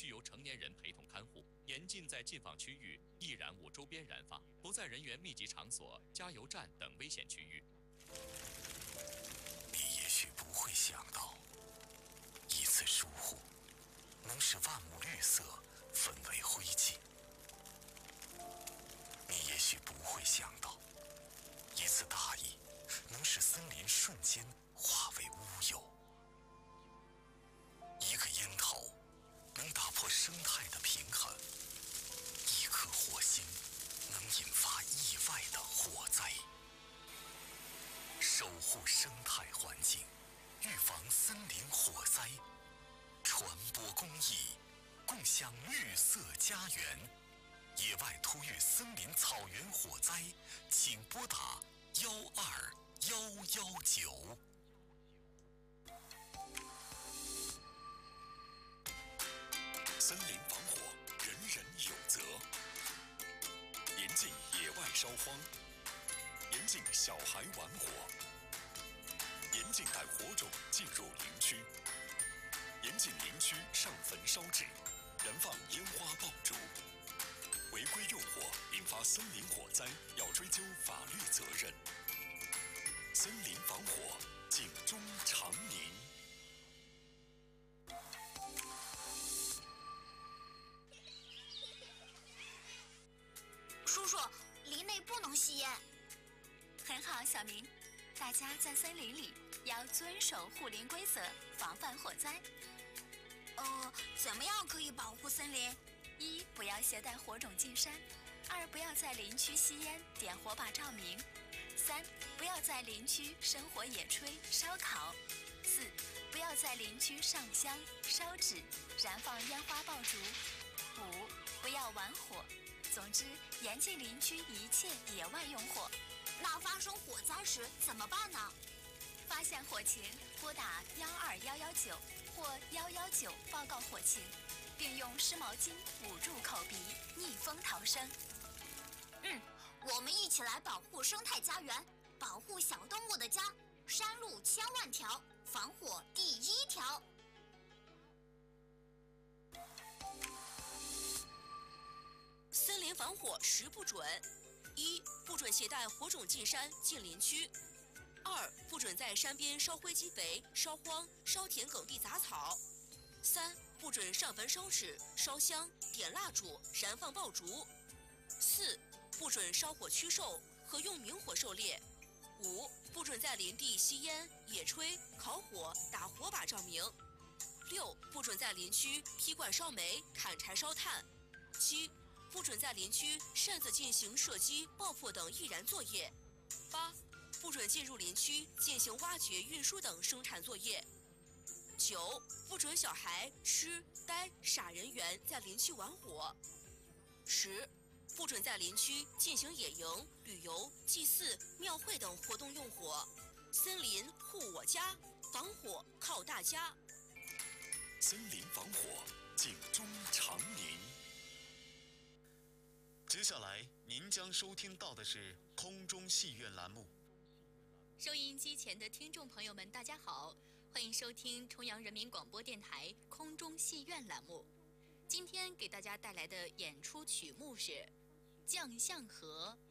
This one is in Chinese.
须由成年人陪同看护，严禁在禁放区域、易燃物周边燃放，不在人员密集场所、加油站等危险区域。 你也许不会想到，一次疏忽能使万物绿色分为灰烬；你也许不会想到，一次大意能使森林瞬间化为乌有。一个烟头能打破生态的平衡，一颗火星能引发意外的火灾。守护生态环境，预防森林火灾，传播公益，共享绿色家园。野外突遇森林草原火灾，请拨打12119。森林防火，人人有责。严禁野外烧荒，严禁小孩玩火，严禁带火种进入林区，严禁林区上焚烧纸、燃放烟花爆竹。违规用火引发森林火灾，要追究法律责任。森林防火，警钟长鸣。 叔叔，林内不能吸烟。 很好，小明，大家在森林里要遵守护林规则，防范火灾。 怎么样可以保护森林 ：1. 不要携带火种进山；2. 不要在林区吸烟、点火把照明；3. 不要在林区生火野炊、烧烤；4. 不要在林区上香、烧纸、燃放烟花爆竹；5. 不要玩火。总之，严禁林区一切野外用火。 那发生火灾时怎么办呢？ 发现火情，拨打12119或119报告火情，并用湿毛巾捂住口鼻，逆风逃生。 我们一起来保护生态家园，保护小动物的家。山路千万条，防火第1条。 森林防火10不准：1. 不准携带火种进山、进林区；2. 不准在山边烧灰积肥、烧荒、烧田埂地杂草；3. 不准上坟烧纸、烧香、点蜡烛、燃放爆竹；4. 不准烧火驱兽和用明火狩猎；5. 不准在林地吸烟、野炊、烤火、打火把照明；6. 不准在林区劈罐烧煤、砍柴烧炭；7. 不准在林区擅自进行射击、爆破等易燃作业；8. 不准进入林区进行挖掘、运输等生产作业；9. 不准小孩、痴、呆、傻人员在林区玩火；10. 不准在林区进行野营、旅游、祭祀、庙会等活动用火。森林护我家，防火靠大家。 森林防火，警钟长鸣。接下来您将收听到的是空中戏院栏目。 收音机前的听众朋友们，大家好，欢迎收听重阳人民广播电台空中戏院栏目。今天给大家带来的演出曲目是《将相和》。